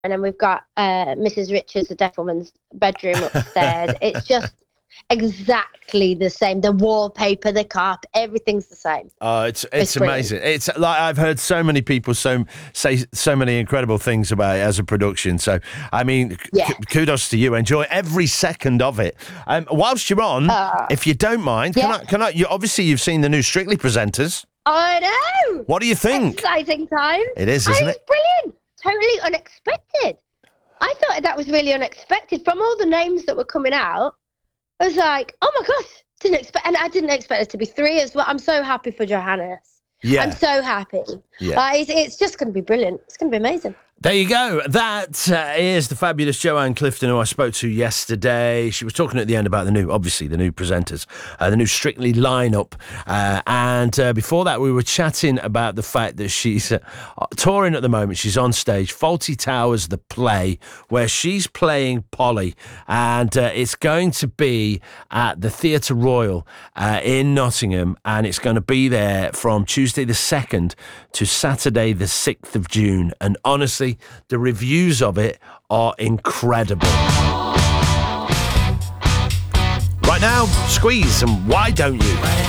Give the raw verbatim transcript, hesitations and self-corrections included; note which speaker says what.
Speaker 1: and then we've got uh, Missus Richards, the deaf woman's bedroom upstairs. It's just exactly the same. The wallpaper, the carpet, everything's the same.
Speaker 2: Oh, it's it's,
Speaker 1: It's
Speaker 2: amazing. It's like I've heard so many people so say so many incredible things about it as a production. So I mean,
Speaker 1: Yeah.
Speaker 2: k- kudos to you. Enjoy every second of it. Um, whilst you're on,
Speaker 1: Uh,
Speaker 2: if you don't mind,
Speaker 1: yeah.
Speaker 2: can I? Can I? You, obviously, you've seen the new Strictly presenters.
Speaker 1: I know.
Speaker 2: What do you think?
Speaker 1: Exciting time.
Speaker 2: It is, isn't
Speaker 1: It's
Speaker 2: it?
Speaker 1: brilliant. Totally unexpected. I thought that was really unexpected. From all the names that were coming out, I was like, oh my gosh, didn't expect, and I didn't expect it to be three as well. I'm so happy for Johannes.
Speaker 2: Yeah.
Speaker 1: I'm so happy.
Speaker 2: Yeah.
Speaker 1: Uh, it's, it's just going to be brilliant. It's going to be amazing.
Speaker 2: There you go. That uh, is the fabulous Joanne Clifton, who I spoke to yesterday. She was talking at the end about the new, obviously, the new presenters, uh, the new Strictly lineup. Uh, and uh, before that, we were chatting about the fact that she's uh, touring at the moment. She's on stage, Fawlty Towers, the play, where she's playing Polly. And uh, it's going to be at the Theatre Royal uh, in Nottingham. And it's going to be there from Tuesday the second to Saturday the sixth of June. And honestly, the reviews of it are incredible. Right now, Squeeze and Why Don't You?